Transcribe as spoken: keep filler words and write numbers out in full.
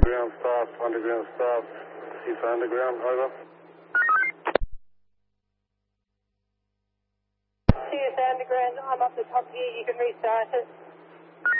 underground staff, underground staff. C for underground, over. C S underground, I'm up the top here, you can restart it.